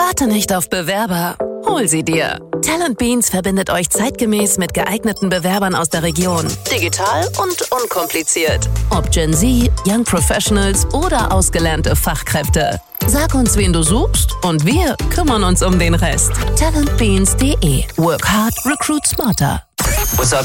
Warte nicht auf Bewerber, hol sie dir. Talent Beans verbindet euch zeitgemäß mit geeigneten Bewerbern aus der Region. Digital und unkompliziert. Ob Gen Z, Young Professionals oder ausgelernte Fachkräfte. Sag uns, wen du suchst und wir kümmern uns um den Rest. Talentbeans.de. Work hard, recruit smarter. What's up?